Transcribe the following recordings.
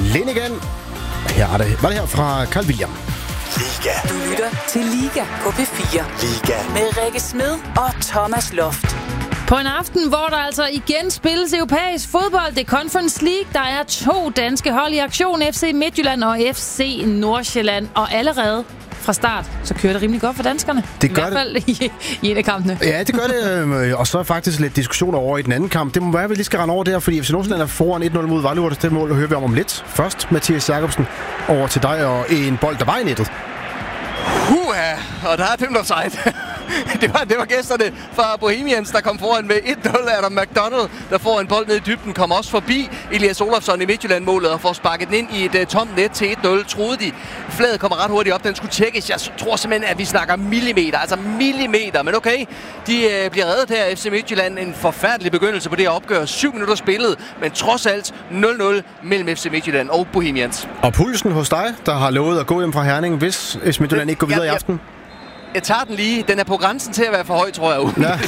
Lind igen. Her er det. Var det her fra Carl William. Liga. Du lytter til Liga på P4. Liga. Med Rikke Smed og Thomas Loft. På en aften, hvor der altså igen spilles europæisk fodbold, det er Conference League. Der er 2 danske hold i aktion, FC Midtjylland og FC Nordsjælland. Og allerede fra start, så kører det rimelig godt for danskerne. Det gør I hvert fald i en af kampene. Ja, det gør det. Og så faktisk lidt diskussioner over i den anden kamp. Det må være, at vi lige skal rende over der, fordi FC Nordsjælland er foran 1-0 mod Vejle. Det mål hører vi om lidt. Først, Mathias Jacobsen, over til dig og en bold, der var i nettet. Og der er dem der sejt. Det var gæsterne fra Bohemians, der kom foran med 1-0. Adam McDonald, der får en bold ned i dybden, kom også forbi Elias Olofsson i Midtjylland-målet og får sparket den ind i et tomt net til 1-0. Troede de. Fladet kommer ret hurtigt op, den skulle tjekkes. Jeg tror simpelthen, at vi snakker millimeter, altså millimeter. Men okay, de bliver reddet her FC Midtjylland. En forfærdelig begyndelse på det her opgør. 7 minutter spillet, men trods alt 0-0 mellem FC Midtjylland og Bohemians. Og pulsen hos dig, der har lovet at gå hjem fra Herning, hvis FC Midtjylland ikke går videre i aften? Jeg tager den lige. Den er på grænsen til at være for høj, tror jeg. Ja.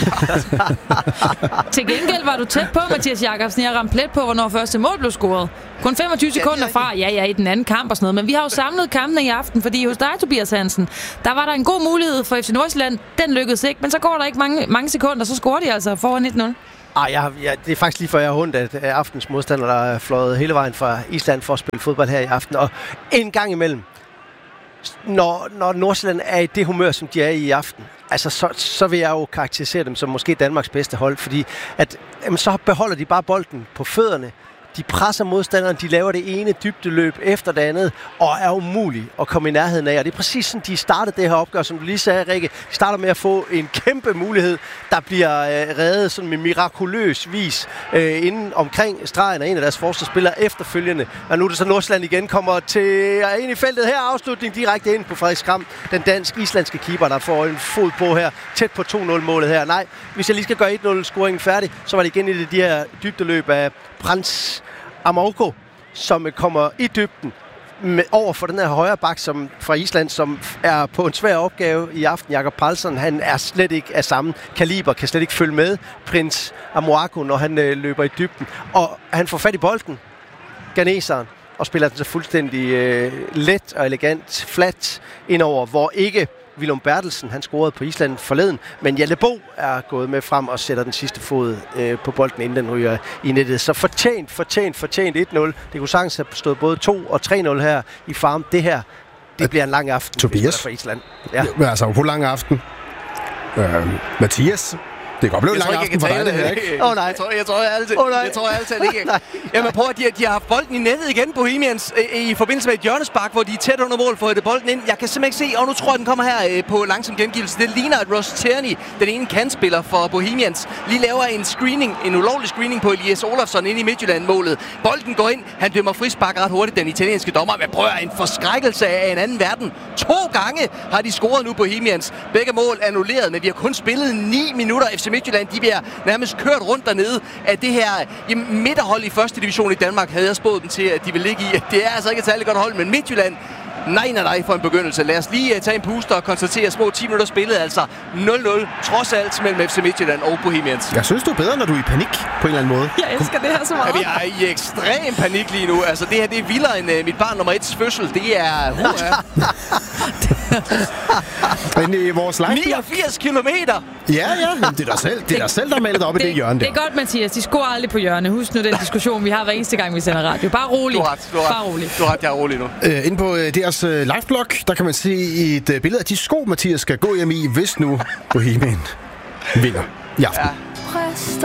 Til gengæld var du tæt på, Mathias Jacobsen. Jeg ramte plet på, hvornår første mål blev scoret. Kun 25 sekunder fra, i den anden kamp og sådan noget. Men vi har jo samlet kampene i aften, fordi hos dig, Tobias Hansen, der var der en god mulighed for FC Nordsjælland. Den lykkedes ikke, men så går der ikke mange sekunder, så scorer de altså foran 1-0. Det er faktisk lige før jeg har hundt, at aftens modstander, der er fløjet hele vejen fra Island for at spille fodbold her i aften. Og en gang imellem, når Nordsjælland er i det humør, som de er i aften, altså så vil jeg jo karakterisere dem som måske Danmarks bedste hold, fordi så beholder de bare bolden på fødderne. De presser modstanderen, de laver det ene dybdeløb efter det andet, og er umuligt at komme i nærheden af. Og det er præcis sådan, de startede det her opgør, som du lige sagde, Rikke. De starter med at få en kæmpe mulighed, der bliver reddet sådan med mirakuløs vis inden omkring stregen af en af deres forsvarsspillere efterfølgende. Og nu er det så Nordsjælland igen, kommer til ind i feltet her. Afslutning direkte ind på Frederik Skram, den dansk-islandske keeper, der får en fod på her, tæt på 2-0-målet her. Nej, hvis jeg lige skal gøre 1-0-scoringen færdig, så var det igen i de her dybdeløb af Prins Amauko, som kommer i dybden over for den her højre bak fra Island, som er på en svær opgave i aften. Jakob Palsson, han er slet ikke af samme kaliber, kan slet ikke følge med Prins Amauko, når han løber i dybden. Og han får fat i bolden, ghaneseren, og spiller den så fuldstændig let og elegant, flat indover, hvor ikke Willum Bertelsen, han scorede på Island forleden, men Jalle Bo er gået med frem og sætter den sidste fod på bolden, inden den ryger i nettet. Så fortjent 1-0. Det kunne sagtens have stået både 2 og 3-0 her i Farm. Det her, det bliver en lang aften. Tobias? For Island. Ja. Altså, på lang aften. Mathias? Det kan godt blive en lang aften for dig, det her, ikke? Nej. Jeg tror altid ikke. Jamen prøv at de har haft bolden i nettet igen, Bohemians, i forbindelse med et hjørnespark, hvor de er tæt under mål for at hætte bolden ind. Jeg kan simpelthen ikke se, og nu tror jeg, den kommer her på langsom gengivelse. Det ligner, at Ross Tierney, den ene kantspiller for Bohemians, lige laver en ulovlig screening på Elias Olofsson ind i Midtjylland-målet. Bolden går ind, han dømmer frispark ret hurtigt, den italienske dommer. Men prøv at en forskrækkelse af en anden verden. 2 gange har de scoret nu, Bohemians. Begge mål annulleret, men vi har kun spillet 9 minutter. FC Midtjylland, de bliver nærmest kørt rundt dernede af det her midterhold i første division i Danmark, havde jeg spået dem til, at de vil ligge i. Det er altså ikke et særligt godt hold, men Midtjylland, nej for en begyndelse. Lad os lige tage en puster og konstatere små 10 minutter spillet, altså 0-0, trods alt mellem FC Midtjylland og Bohemians. Jeg synes, du er bedre, når du er i panik, på en eller anden måde. Jeg elsker det her så meget. Ja, vi er i ekstrem panik lige nu. Altså, det her, det er vildere end mit barn nummer 1's fødsel. Det er... Men i vores live 89 kilometer! Ja, men det er dig selv, der er malet op i det hjørne der. Det er godt, Mathias. De scorer aldrig på hjørne. Husk nu den diskussion, vi har hver eneste gang, vi sender radio. Bare rolig. Du har ret, jeg er rolig nu. Inde på deres liveblog, der kan man se et billede af de sko, Mathias skal gå hjem i, hvis nu Bohemian vinder i aften. Ja.